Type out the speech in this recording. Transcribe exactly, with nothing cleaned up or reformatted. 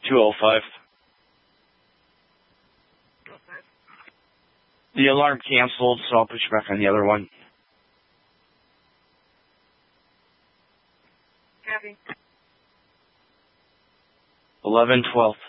two oh five. The alarm canceled, so I'll push back on the other one. Copy. eleven twelve.